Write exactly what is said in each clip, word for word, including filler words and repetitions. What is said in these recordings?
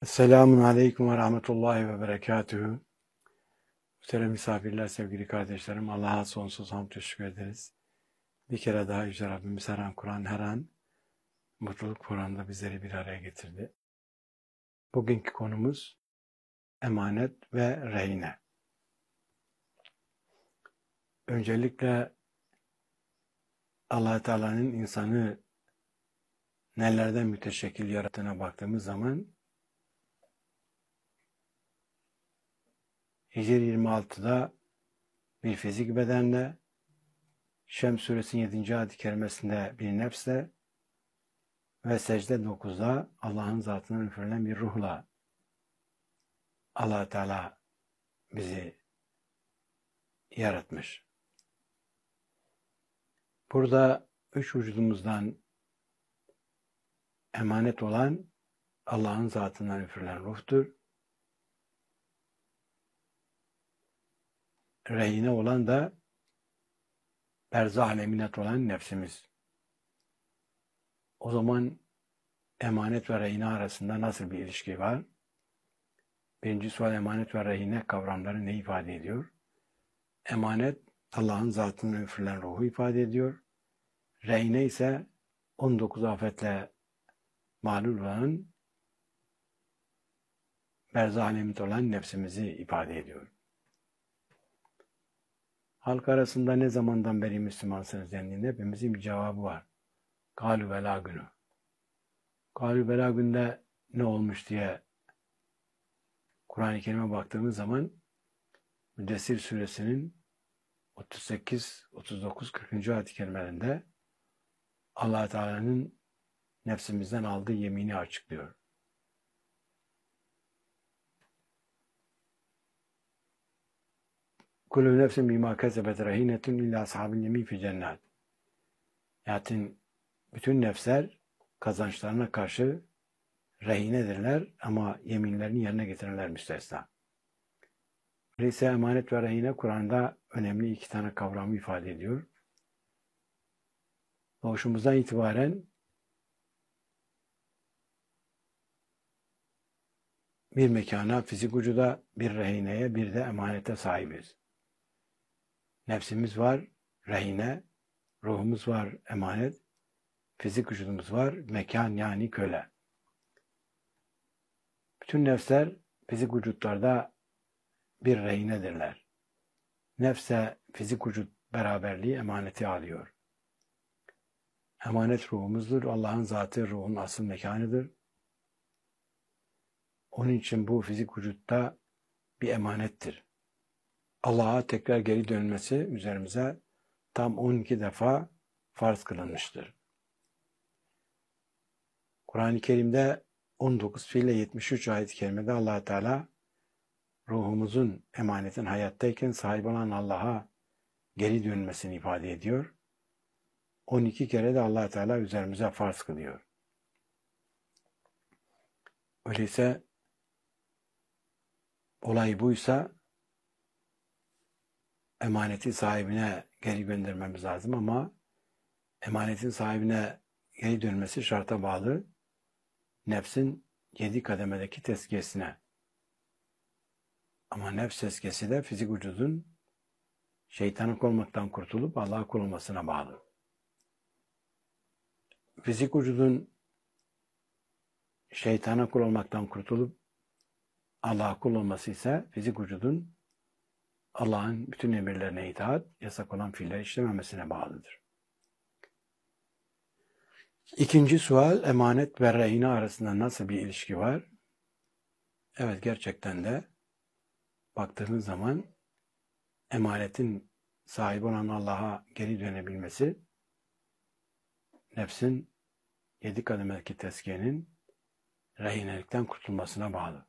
Selamun Aleyküm ve Rahmetullahi ve Berekatühü. Muhterem misafirler, sevgili kardeşlerim, Allah'a sonsuz hamd teşekkür ederiz. Bir kere daha Yüce Rabbimiz her an Kur'an, her an mutluluk programında bizleri bir araya getirdi. Bugünkü konumuz emanet ve rehine. Öncelikle Allah Teala'nın insanı nelerden müteşekkil yarattığına baktığımız zaman Hicr yirmi altıda bir fizik bedenle, Şems suresinin yedinci ayet-i kerimesinde bir nefsle ve secde dokuzda Allah'ın zatından üfürülen bir ruhla Allah Teala bizi yaratmış. Burada üç vücudumuzdan emanet olan Allah'ın zatından üfürülen ruhtur. Rehine olan da berzah aleminat olan nefsimiz. O zaman emanet ve rehine arasında nasıl bir ilişki var? Birinci sual, emanet ve rehine kavramları ne ifade ediyor? Emanet, Allah'ın zatından üfürülen ruhu ifade ediyor. Rehine ise on dokuz afetle mağlul olan, berzah aleminat olan nefsimizi ifade ediyor. Halk arasında ne zamandan beri Müslümansınız dendiğinde hepimizin bir cevabı var. Galü bela günü. Galü bela günde ne olmuş diye Kur'an-ı Kerim'e baktığımız zaman Müddessir suresinin otuz sekiz, otuz dokuz, kırkıncı ayet-i kerimelerinde Allah Teala'nın nefsimizden aldığı yemini açıklıyor. Kullu nefsin bima kesebet rehinetun illa ashabil yemin fi cennet. Yani bütün nefsler kazançlarına karşı rehinedirler ama yeminlerini yerine getirirler müstesna. Öyleyse emanet ve rehine Kur'an'da önemli iki tane kavramı ifade ediyor. Doğuşumuzdan itibaren bir mekana, fizik vücuda, bir rehineye, bir de emanete sahibiz. Nefsimiz var, rehine, ruhumuz var, emanet, fizik vücudumuz var, mekan yani köle. Bütün nefsler fizik vücutlarda bir rehinedirler. Nefse fizik vücut beraberliği emaneti alıyor. Emanet ruhumuzdur. Allah'ın zatı ruhun asıl mekanıdır. Onun için bu fizik vücutta bir emanettir. Allah'a tekrar geri dönmesi üzerimize tam on iki defa farz kılınmıştır. Kur'an-ı Kerim'de on dokuz fiille yetmiş üç ayet-i kerimede Allah Teala ruhumuzun emanetin hayattayken sahip olan Allah'a geri dönmesini ifade ediyor. on iki kere de Allah Teala üzerimize farz kılıyor. Öyleyse olay buysa emaneti sahibine geri göndermemiz lazım ama emanetin sahibine geri dönmesi şarta bağlı. Nefsin yedi kademedeki tezkiyesine. Ama nefs tezkiyesi de fizik vücudun şeytanlık olmaktan kurtulup Allah'a kul olmasına bağlı. Fizik vücudun şeytana kul olmaktan kurtulup Allah'a kul olması ise fizik vücudun Allah'ın bütün emirlerine itaat, yasak olan fiiller işlememesine bağlıdır. İkinci sual, emanet ve rehine arasında nasıl bir ilişki var? Evet, gerçekten de baktığımız zaman emanetin sahibi olan Allah'a geri dönebilmesi, nefsin yedi kademedeki tezkiyenin rehinelikten kurtulmasına bağlı.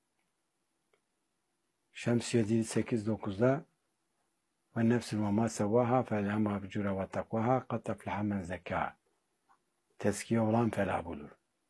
Şems yedi, sekiz, dokuzda ve nefsin ve ma sevvaha felhamha fücura ve takvaha kad teflaha men zekâ. Tezkiye olan felah bulur.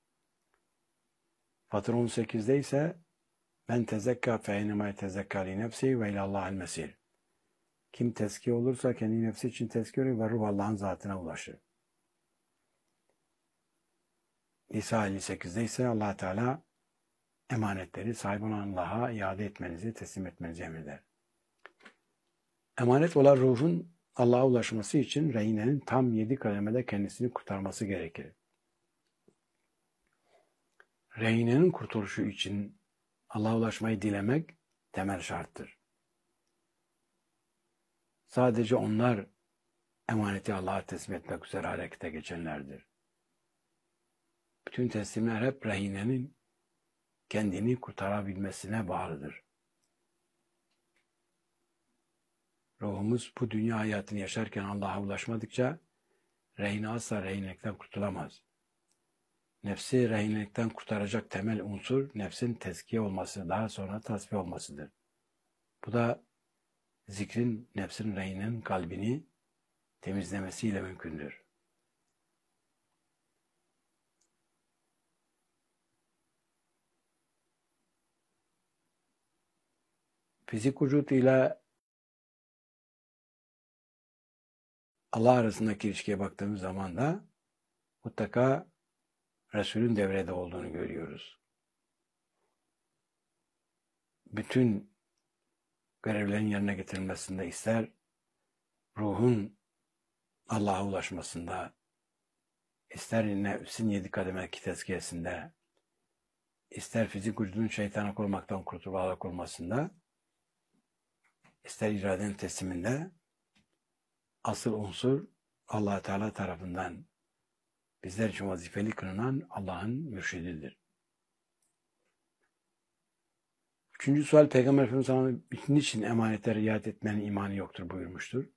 Fatır on sekizde ise men tezekka fe enema tezekka li nefsi ve ilallahil mesir. Kim tezkiye olursa kendi nefsi için tezkiye olur ve ruh Allah'ın zatına ulaşır. İsa elli sekizde ise Allah Teala emanetleri sahip olan Allah'a iade etmenizi, teslim etmenizi emreder. Emanet olan ruhun Allah'a ulaşması için rehinenin tam yedi kademede kendisini kurtarması gerekir. Rehinenin kurtuluşu için Allah'a ulaşmayı dilemek temel şarttır. Sadece onlar emaneti Allah'a teslim etmek üzere harekete geçenlerdir. Bütün teslimler hep rehinenin kendini kurtarabilmesine bağlıdır. Ruhumuz bu dünya hayatını yaşarken Allah'a ulaşmadıkça rehine asla rehinelikten kurtulamaz. Nefsi rehinelikten kurtaracak temel unsur nefsin tezkiye olması, daha sonra tasfiye olmasıdır. Bu da zikrin nefsin rehinenin kalbini temizlemesiyle mümkündür. Fizik vücut ile Allah arasındaki ilişkiye baktığımız zaman da mutlaka Resul'ün devrede olduğunu görüyoruz. Bütün görevlerin yerine getirilmesinde ister ruhun Allah'a ulaşmasında, ister nefsin yedi kademeki tezkiyesinde, ister fizik vücudun şeytana korumaktan kurtulup Allah'a olmasında, ister iradenin tesliminde asıl unsur Allah Teala tarafından bizler için vazifeli kılınan Allah'ın mürşididir. Üçüncü sual, Peygamber Efendimiz Aleyhisselam niçin emanetlere riayet etmenin imanı yoktur buyurmuştur.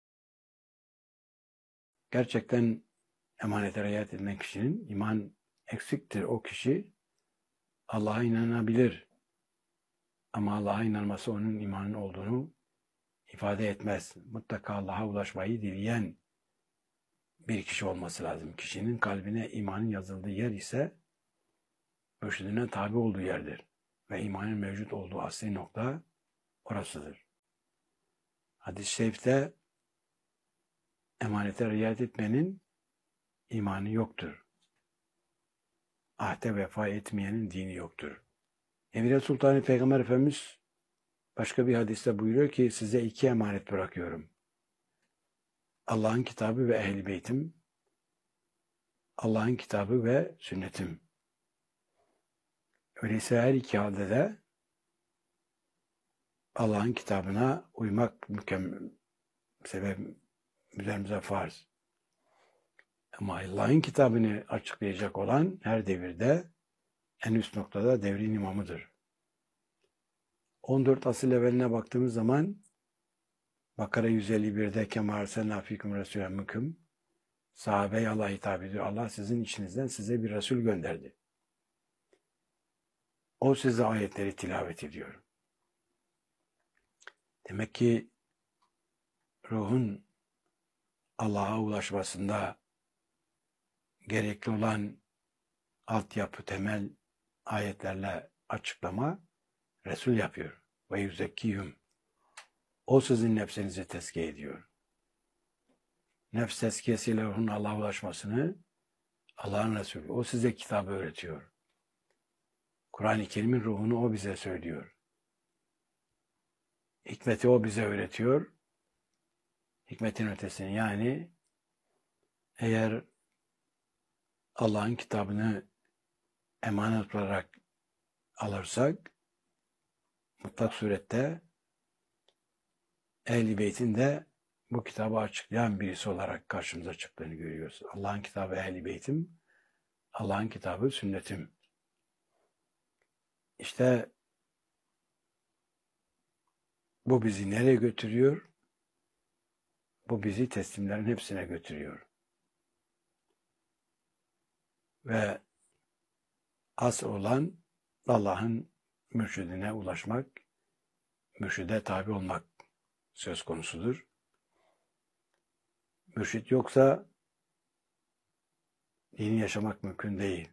Gerçekten emanetlere riayet eden kişinin iman eksiktir. O kişi Allah'a inanabilir. Ama Allah'a inanması onun imanın olduğunu ifade etmez. Mutlaka Allah'a ulaşmayı dileyen bir kişi olması lazım. Kişinin kalbine imanın yazıldığı yer ise mürşidine tabi olduğu yerdir. Ve imanın mevcut olduğu asli nokta orasıdır. Hadis-i şerifte emanete riayet etmenin imanı yoktur. Ahde vefa etmeyenin dini yoktur. Emir Sultanı Peygamber Efendimiz başka bir hadiste buyuruyor ki size iki emanet bırakıyorum. Allah'ın kitabı ve ehl-i beytim, Allah'ın kitabı ve sünnetim. Öyleyse her iki halde de Allah'ın kitabına uymak mükemmel sebep üzerimize farz. Ama Allah'ın kitabını açıklayacak olan her devirde en üst noktada devrin imamıdır. on dört asıl evveline baktığımız zaman Bakara yüz elli birde Kema arsalna fikum resulen minkum, sahabe-i Allah hitap ediyor. Allah sizin içinizden size bir Resul gönderdi. O size ayetleri tilavet ediyor. Demek ki ruhun Allah'a ulaşmasında gerekli olan altyapı, temel ayetlerle açıklama Resul yapıyor. Ve yüzekkiyhum. O sizin nefsinizi tezkiye ediyor. Nefs tezkiyesiyle ruhun Allah'a ulaşmasını Allah'ın Resulü. O size kitabı öğretiyor. Kur'an-ı Kerim'in ruhunu o bize söylüyor. Hikmeti o bize öğretiyor. Hikmetin ötesini, yani eğer Allah'ın kitabını emanet olarak alırsak mutlak surette Ehl-i Beyt'in de bu kitabı açıklayan birisi olarak karşımıza çıktığını görüyoruz. Allah'ın kitabı Ehl-i Beyt'im, Allah'ın kitabı sünnetim. İşte bu bizi nereye götürüyor? Bu bizi teslimlerin hepsine götürüyor. Ve asıl olan Allah'ın mürşidine ulaşmak, mürşide tabi olmak söz konusudur. Mürşid yoksa dini yaşamak mümkün değil.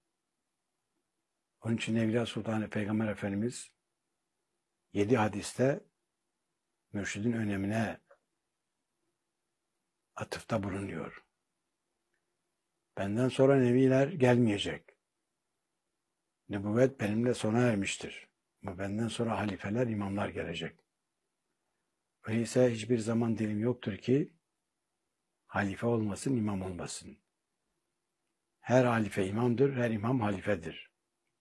Onun için Evliya Sultanı Peygamber Efendimiz yedi hadiste mürşidin önemine atıfta bulunuyor. Benden sonra neviler gelmeyecek. Nübüvvet benimle sona ermiştir. Ama benden sonra halifeler, imamlar gelecek. Öyleyse hiçbir zaman dilim yoktur ki halife olmasın, imam olmasın. Her halife imamdır, her imam halifedir.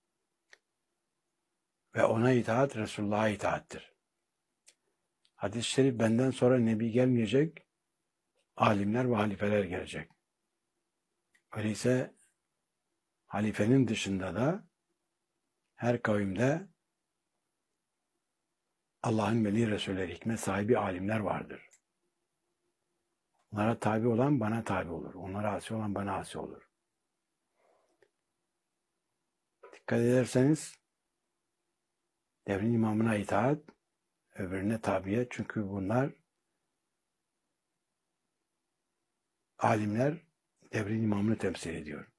Ve ona itaat Resulullah'a itaattir. Hadis-i şerif benden sonra nebi gelmeyecek, alimler ve halifeler gelecek. Öyleyse halifenin dışında da her kavimde Allah'ın veli Resulleri, hikmet sahibi alimler vardır. Onlara tabi olan bana tabi olur. Onlara asi olan bana asi olur. Dikkat ederseniz devrin imamına itaat, öbürüne tabiyet. Çünkü bunlar alimler devrin imamını temsil ediyor.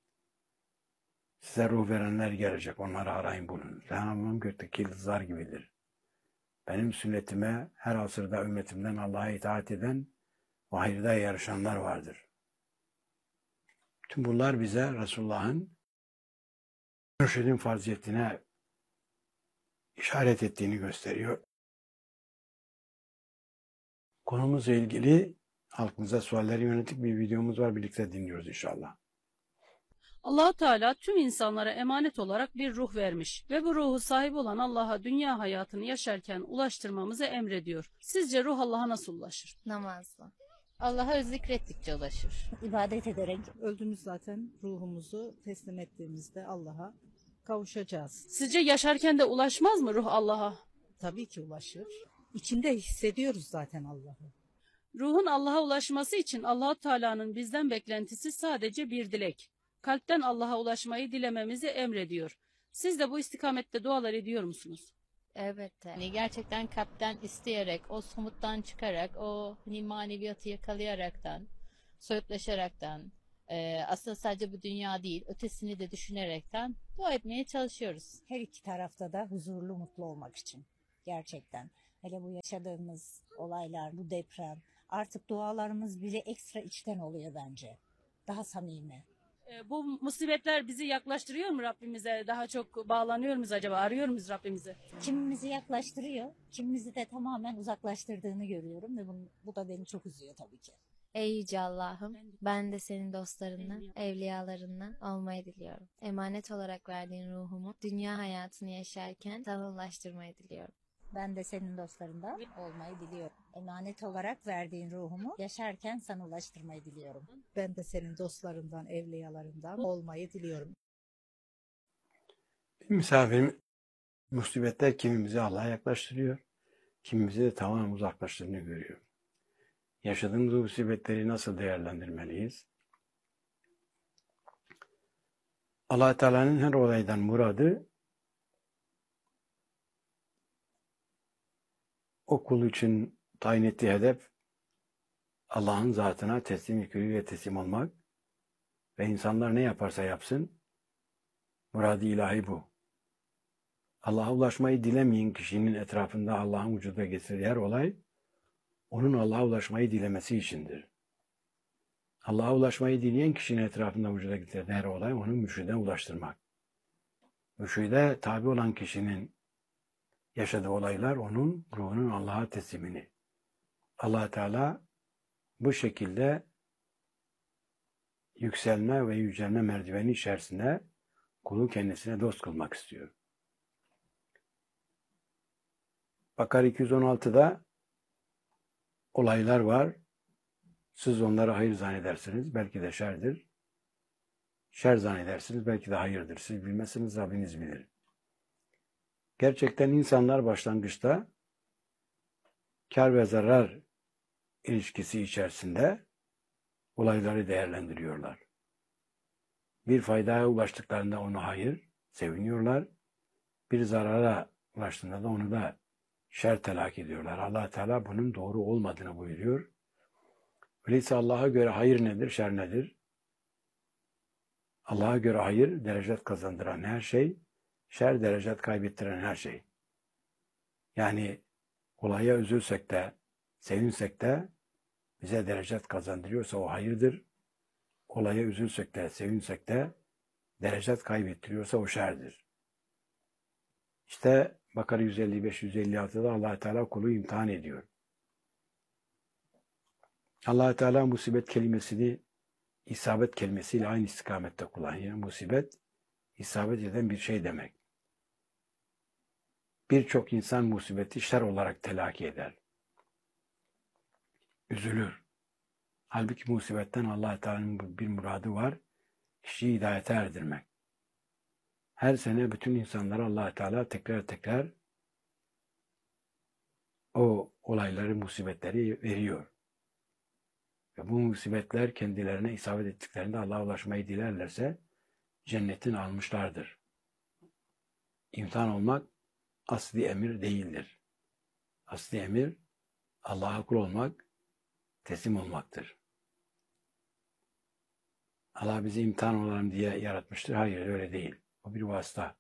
Size ruh verenler gelecek. Onları arayın bulun. Cenab-ı gökteki yıldızlar gibidir. Benim sünnetime her asırda ümmetimden Allah'a itaat eden ve hayırda yarışanlar vardır. Tüm bunlar bize Resulullah'ın mürşidin farziyetine işaret ettiğini gösteriyor. Konumuzla ilgili halkımıza sualleri yönelik bir videomuz var. Birlikte dinliyoruz inşallah. Allah-u Teala tüm insanlara emanet olarak bir ruh vermiş ve bu ruhu sahip olan Allah'a dünya hayatını yaşarken ulaştırmamızı emrediyor. Sizce ruh Allah'a nasıl ulaşır? Namazla. Allah'a zikrettikçe ulaşır. İbadet ederek. Öldüğümüz zaten ruhumuzu teslim ettiğimizde Allah'a kavuşacağız. Sizce yaşarken de ulaşmaz mı ruh Allah'a? Tabii ki ulaşır. İçinde hissediyoruz zaten Allah'ı. Ruhun Allah'a ulaşması için Allah-u Teala'nın bizden beklentisi sadece bir dilek. Kalpten Allah'a ulaşmayı dilememizi emrediyor. Siz de bu istikamette dualar ediyor musunuz? Elbette. Yani gerçekten kalpten isteyerek, o somuttan çıkarak, o hani maneviyatı yakalayaraktan, soyutlaşaraktan, e, aslında sadece bu dünya değil, ötesini de düşünerekten dua etmeye çalışıyoruz. Her iki tarafta da huzurlu, mutlu olmak için. Gerçekten. Hele bu yaşadığımız olaylar, bu deprem, artık dualarımız bile ekstra içten oluyor bence. Daha samimi. E, bu musibetler bizi yaklaştırıyor mu Rabbimize? Daha çok bağlanıyor muyuz acaba? Arıyor muyuz Rabbimizi? Kimimizi yaklaştırıyor, kimimizi de tamamen uzaklaştırdığını görüyorum ve bu, bu da beni çok üzüyor tabii ki. Ey Yüce Allah'ım, ben de senin dostlarından, evliyalarından olmayı diliyorum. Emanet olarak verdiğin ruhumu dünya hayatını yaşarken sana ulaştırmayı diliyorum. Ben de senin dostlarından olmayı diliyorum. Emanet olarak verdiğin ruhumu yaşarken sana ulaştırmayı diliyorum. Ben de senin dostlarından, evliyalarından olmayı diliyorum. Misafirim, musibetler kimimizi Allah'a yaklaştırıyor, kimimizi de tamamen uzaklaştırdığını görüyor. Yaşadığımız bu musibetleri nasıl değerlendirmeliyiz? Allah Teala'nın her olaydan muradı o kul için tayin ettiği hedef Allah'ın zatına teslim yüküyle teslim olmak ve insanlar ne yaparsa yapsın muradı ilahi bu. Allah'a ulaşmayı dilemeyen kişinin etrafında Allah'ın vücuda getirdiği her olay onun Allah'a ulaşmayı dilemesi içindir. Allah'a ulaşmayı dileyen kişinin etrafında vücuda getirdiği her olay onu mürşide ulaştırmak. Mürşide tabi olan kişinin yaşadığı olaylar onun ruhunun Allah'a teslimini. Allah Teala bu şekilde yükselme ve yücelme merdiveni içerisinde kulu kendisine dost kılmak istiyor. Bakara iki yüz on altıda olaylar var. Siz onlara hayır zannedersiniz. Belki de şerdir. Şer zannedersiniz. Belki de hayırdır. Siz bilmezsiniz. Rabbiniz bilir. Gerçekten insanlar başlangıçta kar ve zarar ilişkisi içerisinde olayları değerlendiriyorlar. Bir faydaya ulaştıklarında onu hayır, seviniyorlar. Bir zarara ulaştığında da onu da şer telakki ediyorlar. Allah Teala bunun doğru olmadığını buyuruyor. Öyleyse Allah'a göre hayır nedir, şer nedir? Allah'a göre hayır, derecet kazandıran her şey, şer derecet kaybettiren her şey. Yani olaya üzülsek de, sevinsek de bize derecet kazandırıyorsa o hayırdır. Olaya üzülsek de, sevinsek de derecet kaybettiriyorsa o şerdir. İşte Bakara yüz elli beş yüz elli altıda Allah Teala kulu imtihan ediyor. Allah Teala musibet kelimesini isabet kelimesiyle aynı istikamette kullanıyor. Musibet isabet eden bir şey demek. Birçok insan musibeti şer olarak telakki eder. Üzülür. Halbuki musibetten Allah Teala'nın bir muradı var. Kişiyi hidayete erdirmek. Her sene bütün insanlara Allah Teala tekrar tekrar o olayları, musibetleri veriyor. Ve bu musibetler kendilerine isabet ettiklerinde Allah'a ulaşmayı dilerlerse cennetin almışlardır. İmtihan olmak asli emir değildir. Asli emir Allah'a kul olmak, teslim olmaktır. Allah bizi imtihan olalım diye yaratmıştır. Hayır, öyle değil. O bir vasıta.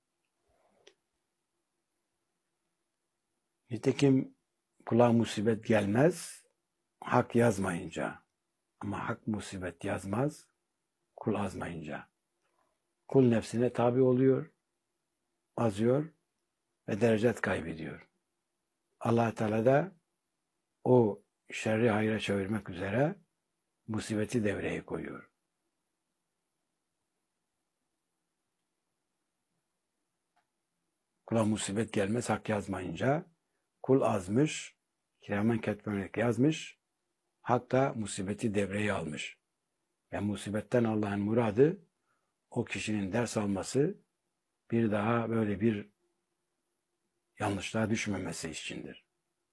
Nitekim kula musibet gelmez, hak yazmayınca. Ama hak musibet yazmaz, kul azmayınca. Kul nefsine tabi oluyor, azıyor ve derecet kaybediyor. Allah Teala da o şerri hayra çevirmek üzere musibeti devreye koyuyor. Kula musibet gelmez hak yazmayınca kul azmış, kiramen ketbemek yazmış, hak da musibeti devreye almış. Ve musibetten Allah'ın muradı o kişinin ders alması, bir daha böyle bir yanlışlığa düşmemesi içindir.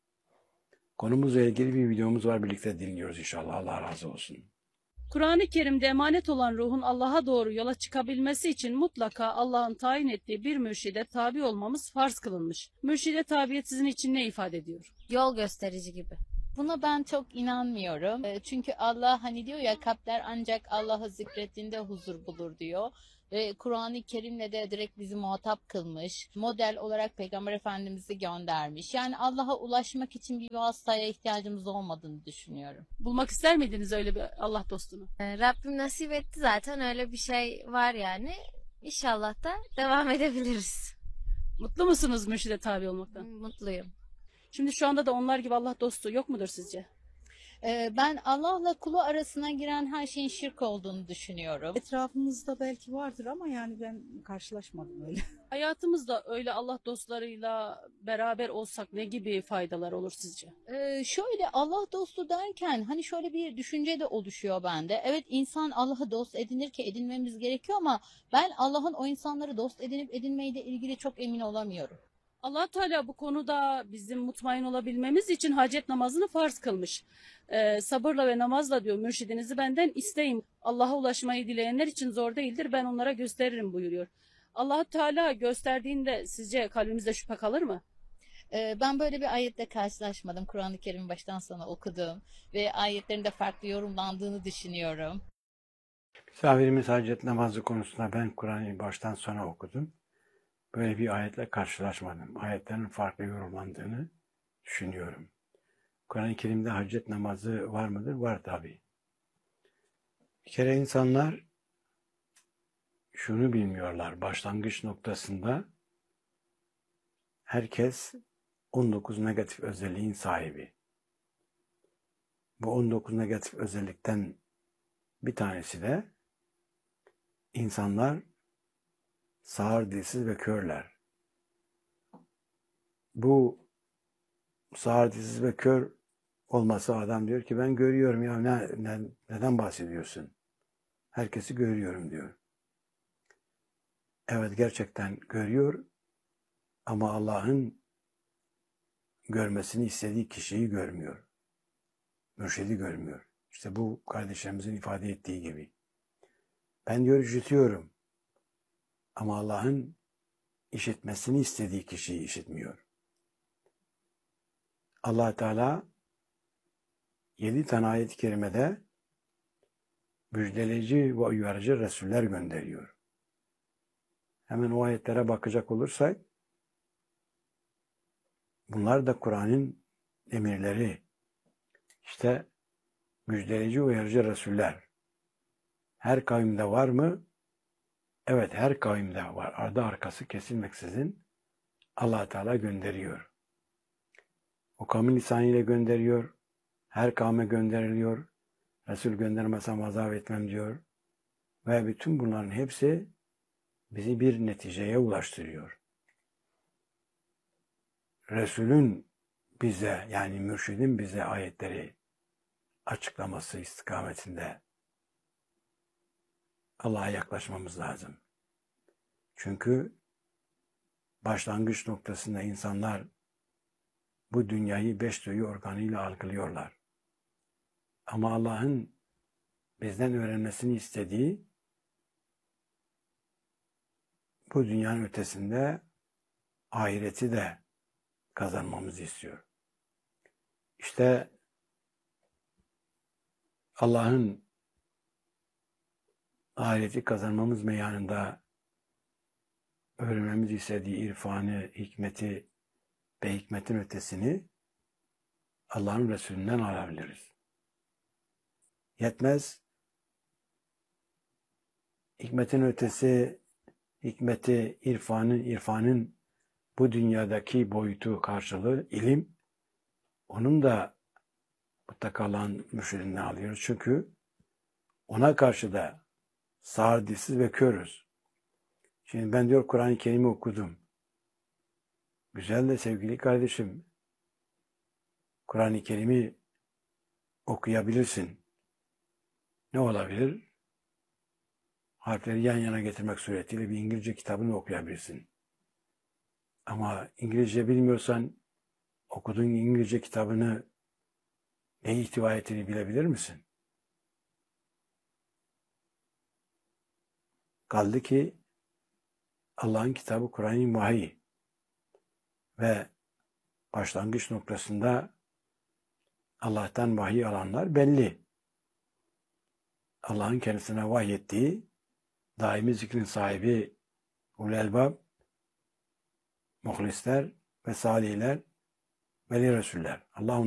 Konumuzla ilgili bir videomuz var, birlikte dinliyoruz inşallah. Allah razı olsun. Kur'an-ı Kerim'de emanet olan ruhun Allah'a doğru yola çıkabilmesi için mutlaka Allah'ın tayin ettiği bir mürşide tabi olmamız farz kılınmış. Mürşide tabiyet sizin için ne ifade ediyor? Yol gösterici gibi. Buna ben çok inanmıyorum. E, Çünkü Allah hani diyor ya, kalpler ancak Allah'ı zikrettiğinde huzur bulur diyor. Ve Kur'an-ı Kerim'le de direkt bizi muhatap kılmış. Model olarak Peygamber Efendimiz'i göndermiş. Yani Allah'a ulaşmak için bir vasıtaya ihtiyacımız olmadığını düşünüyorum. Bulmak ister miydiniz öyle bir Allah dostunu? Ee, Rabbim nasip etti, zaten öyle bir şey var yani. İnşallah da devam edebiliriz. Mutlu musunuz mürşide tabi olmaktan? Mutluyum. Şimdi şu anda da onlar gibi Allah dostu yok mudur sizce? E, Ben Allah'la kulu arasına giren her şeyin şirk olduğunu düşünüyorum. Etrafımızda belki vardır ama yani ben karşılaşmadım öyle. Hayatımızda öyle Allah dostlarıyla beraber olsak ne gibi faydalar olur sizce? Ee, şöyle Allah dostu derken hani şöyle bir düşünce de oluşuyor bende. Evet, insan Allah'ı dost edinir ki edinmemiz gerekiyor ama ben Allah'ın o insanları dost edinip edinmeyle ilgili çok emin olamıyorum. Allah Teala bu konuda bizim mutmain olabilmemiz için hacet namazını farz kılmış. Ee, sabırla ve namazla diyor, mürşidinizi benden isteyin. Allah'a ulaşmayı dileyenler için zor değildir, ben onlara gösteririm buyuruyor. Allah Teala gösterdiğinde sizce kalbimizde şüphe kalır mı? Ee, ben böyle bir ayetle karşılaşmadım. Kur'an-ı Kerim'i baştan sona okudum ve ayetlerin de farklı yorumlandığını düşünüyorum. Misafirimiz hacet namazı konusunda ben Kur'an'ı baştan sona okudum. Böyle bir ayetle karşılaşmadım. Ayetlerin farklı yorumlandığını düşünüyorum. Kur'an-ı Kerim'de hacet namazı var mıdır? Var tabii. Bir kere insanlar şunu bilmiyorlar. Başlangıç noktasında herkes on dokuz negatif özelliğin sahibi. Bu on dokuz negatif özellikten bir tanesi de insanlar sağır, dilsiz ve körler. Bu sağır, dilsiz ve kör olması, adam diyor ki ben görüyorum ya, ne, ne, neden bahsediyorsun? Herkesi görüyorum diyor. Evet, gerçekten görüyor ama Allah'ın görmesini istediği kişiyi görmüyor. Mürşidi görmüyor. İşte bu kardeşlerimizin ifade ettiği gibi. Ben diyor işitiyorum ama Allah'ın işitmesini istediği kişiyi işitmiyor. Allah Teala yedi tane ayet-i kerimede müjdeleyici ve uyarıcı Resuller gönderiyor. Hemen o ayetlere bakacak olursak, bunlar da Kur'an'ın emirleri. İşte müjdeleyici uyarıcı Resuller her kavimde var mı? Evet, her kavimde var. Ardı arkası kesilmeksizin Allah Teala gönderiyor. O kavmin lisanıyla gönderiyor. Her kavme gönderiliyor. Resul göndermesem azap etmem diyor. Ve bütün bunların hepsi bizi bir neticeye ulaştırıyor. Resulün bize, yani mürşidin bize ayetleri açıklaması istikametinde Allah'a yaklaşmamız lazım. Çünkü başlangıç noktasında insanlar bu dünyayı beş duyu organıyla algılıyorlar. Ama Allah'ın bizden öğrenmesini istediği bu dünyanın ötesinde ahireti de kazanmamızı istiyor. İşte Allah'ın ahireti kazanmamız meyanında öğrenmemizi istediği irfanı, hikmeti ve hikmetin ötesini Allah'ın Resulünden alabiliriz. Yetmez. Hikmetin ötesi, hikmeti, irfanı, irfanın bu dünyadaki boyutu karşılığı ilim, onun da mutlaka Allah'ın mürşidinden alıyoruz. Çünkü ona karşı da sağır, dilsiz ve körüz. Şimdi ben diyor Kur'an-ı Kerim'i okudum. Güzel de sevgili kardeşim, Kur'an-ı Kerim'i okuyabilirsin. Ne olabilir? Harfleri yan yana getirmek suretiyle bir İngilizce kitabını okuyabilirsin. Ama İngilizce bilmiyorsan okuduğun İngilizce kitabını ne ihtiva ettiğini bilebilir misin? Kaldı ki Allah'ın kitabı Kur'an-ı Vahiy ve başlangıç noktasında Allah'tan vahiy alanlar belli. Allah'ın kendisine vahyettiği daimi zikrin sahibi ulul elbab, muhlisler ve salihler, veli resuller. Allah